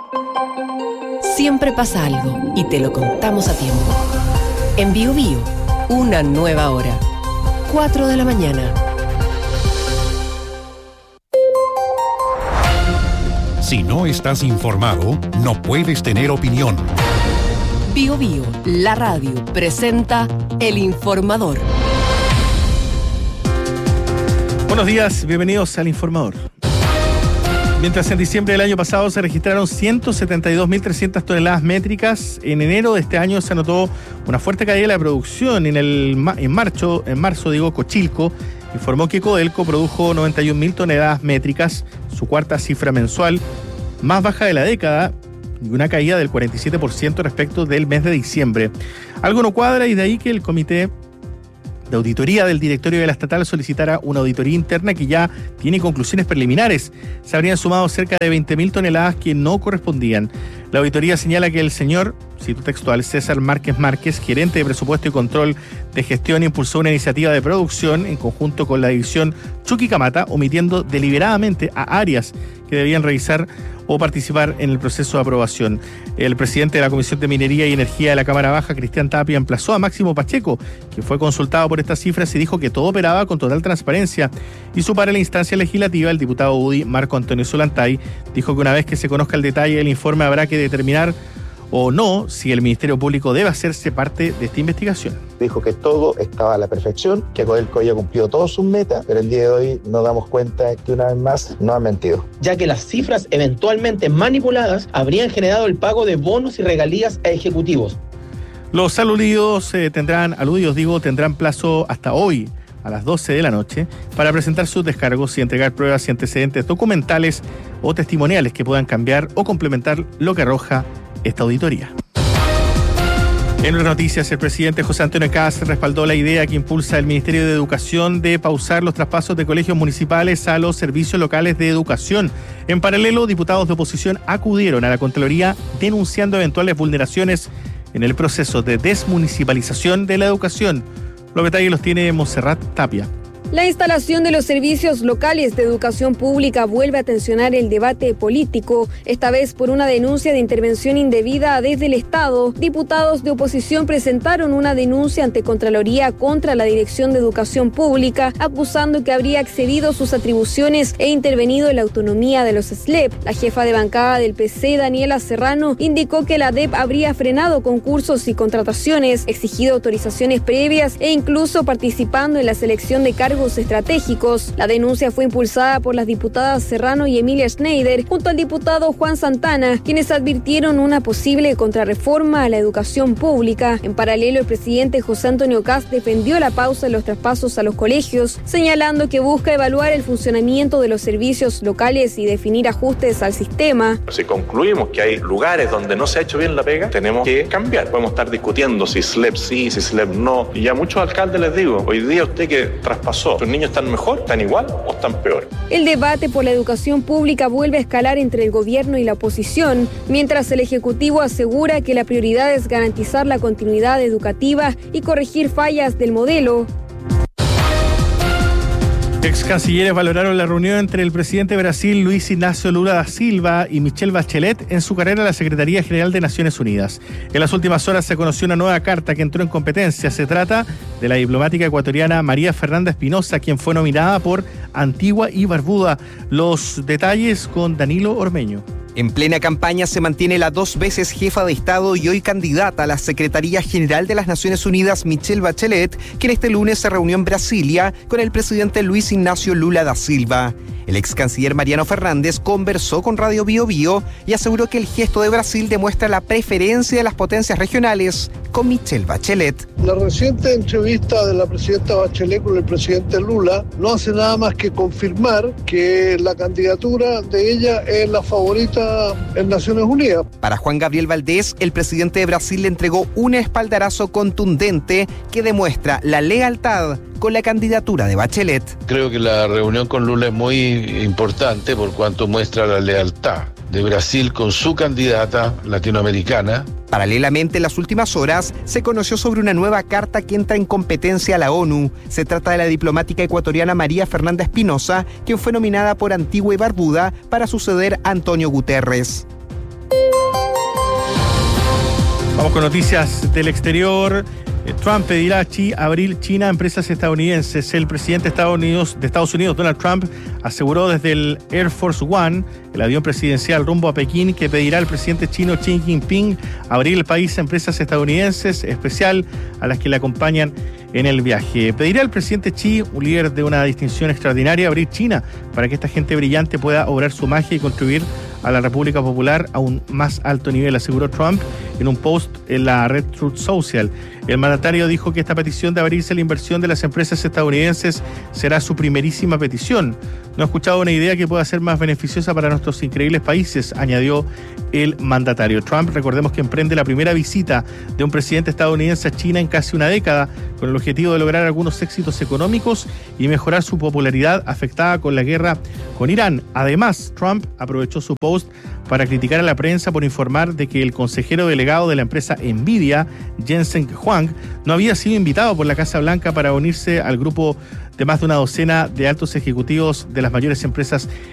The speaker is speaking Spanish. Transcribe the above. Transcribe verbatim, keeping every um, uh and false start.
Siempre pasa algo y te lo contamos a tiempo. En Bio Bio, una nueva hora. cuatro de la mañana. Si no estás informado, no puedes tener opinión. Bio Bio, la radio, presenta El Informador. Buenos días, bienvenidos al Informador. Mientras en diciembre del año pasado se registraron ciento setenta y dos mil trescientas toneladas métricas, en enero de este año se anotó una fuerte caída de la producción. En, el, en, marzo, en marzo, digo, Cochilco informó que Codelco produjo noventa y un mil toneladas métricas, su cuarta cifra mensual, más baja de la década, y una caída del cuarenta y siete por ciento respecto del mes de diciembre. Algo no cuadra y de ahí que el comité de auditoría del directorio de la estatal solicitara una auditoría interna que ya tiene conclusiones preliminares. Se habrían sumado cerca de veinte mil toneladas que no correspondían. La auditoría señala que el señor, cito textual, César Márquez Márquez, gerente de presupuesto y control de gestión, impulsó una iniciativa de producción en conjunto con la división Chuquicamata, omitiendo deliberadamente a áreas que debían revisar o participar en el proceso de aprobación. El presidente de la Comisión de Minería y Energía de la Cámara Baja, Cristian Tapia, emplazó a Máximo Pacheco, que fue consultado por estas cifras y dijo que todo operaba con total transparencia. Y su par en la instancia legislativa, el diputado U D I, Marco Antonio Solantay, dijo que una vez que se conozca el detalle del informe habrá que determinar o no si el Ministerio Público debe hacerse parte de esta investigación. Dijo que todo estaba a la perfección, que Codelco había cumplido todas sus metas, pero el día de hoy nos damos cuenta que una vez más nos han mentido. Ya que las cifras eventualmente manipuladas habrían generado el pago de bonos y regalías a ejecutivos. Los aludidos eh, tendrán, aludidos digo, tendrán plazo hasta hoy a las doce de la noche para presentar sus descargos y entregar pruebas y antecedentes documentales o testimoniales que puedan cambiar o complementar lo que arroja esta auditoría. En otras noticias, el presidente José Antonio Kast respaldó la idea que impulsa el Ministerio de Educación de pausar los traspasos de colegios municipales a los servicios locales de educación. En paralelo, diputados de oposición acudieron a la Contraloría denunciando eventuales vulneraciones en el proceso de desmunicipalización de la educación. Los detalles los tiene Montserrat Tapia. La instalación de los servicios locales de educación pública vuelve a tensionar el debate político, esta vez por una denuncia de intervención indebida desde el Estado. Diputados de oposición presentaron una denuncia ante Contraloría contra la Dirección de Educación Pública, acusando que habría excedido sus atribuciones e intervenido en la autonomía de los S L E P. La jefa de bancada del P C, Daniela Serrano, indicó que la D E P habría frenado concursos y contrataciones, exigido autorizaciones previas e incluso participando en la selección de cargos estratégicos. La denuncia fue impulsada por las diputadas Serrano y Emilia Schneider junto al diputado Juan Santana, quienes advirtieron una posible contrarreforma a la educación pública. En paralelo, el presidente José Antonio Kast defendió la pausa en los traspasos a los colegios, señalando que busca evaluar el funcionamiento de los servicios locales y definir ajustes al sistema. Si concluimos que hay lugares donde no se ha hecho bien la pega, tenemos que cambiar. Podemos estar discutiendo si S L E P sí, si S L E P no. Y ya muchos alcaldes les digo, hoy día usted que traspasó, ¿los niños están mejor, están igual o están peor? El debate por la educación pública vuelve a escalar entre el gobierno y la oposición, mientras el Ejecutivo asegura que la prioridad es garantizar la continuidad educativa y corregir fallas del modelo. Ex cancilleres valoraron la reunión entre el presidente de Brasil, Luis Ignacio Lula da Silva, y Michelle Bachelet en su carrera a la Secretaría General de Naciones Unidas. En las últimas horas se conoció una nueva carta que entró en competencia. Se trata de la diplomática ecuatoriana María Fernanda Espinosa, quien fue nominada por Antigua y Barbuda. Los detalles con Danilo Ormeño. En plena campaña se mantiene la dos veces jefa de Estado y hoy candidata a la Secretaría General de las Naciones Unidas, Michelle Bachelet, quien este lunes se reunió en Brasilia con el presidente Luis Ignacio Lula da Silva. El ex canciller Mariano Fernández conversó con Radio Bio Bio y aseguró que el gesto de Brasil demuestra la preferencia de las potencias regionales con Michelle Bachelet. La reciente entrevista de la presidenta Bachelet con el presidente Lula no hace nada más que confirmar que la candidatura de ella es la favorita en Naciones Unidas. Para Juan Gabriel Valdés, el presidente de Brasil le entregó un espaldarazo contundente que demuestra la lealtad con la candidatura de Bachelet. Creo que la reunión con Lula es muy importante por cuanto muestra la lealtad de Brasil con su candidata latinoamericana. Paralelamente, en las últimas horas se conoció sobre una nueva carta que entra en competencia a la ONU. Se trata de la diplomática ecuatoriana María Fernanda Espinosa, quien fue nominada por Antigua y Barbuda para suceder a Antonio Guterres. Vamos con noticias del exterior. Trump pedirá a abrir China a empresas estadounidenses. El presidente de Estados Unidos, de Estados Unidos, Donald Trump, aseguró desde el Air Force One, el avión presidencial rumbo a Pekín, que pedirá al presidente chino Xi Jinping abrir el país a empresas estadounidenses, especial a las que le acompañan en el viaje. Pedirá al presidente Xi, un líder de una distinción extraordinaria, abrir China para que esta gente brillante pueda obrar su magia y contribuir a la República Popular a un más alto nivel, aseguró Trump en un post en la red Truth Social. El mandatario dijo que esta petición de abrirse la inversión de las empresas estadounidenses será su primerísima petición. No he escuchado una idea que pueda ser más beneficiosa para nuestros increíbles países, añadió el mandatario. Trump, recordemos que emprende la primera visita de un presidente estadounidense a China en casi una década, con el objetivo de lograr algunos éxitos económicos y mejorar su popularidad afectada con la guerra con Irán. Además, Trump aprovechó su post para criticar a la prensa por informar de que el consejero delegado de la empresa Nvidia, Jensen Huang, no había sido invitado por la Casa Blanca para unirse al grupo de más de una docena de altos ejecutivos de las mayores empresas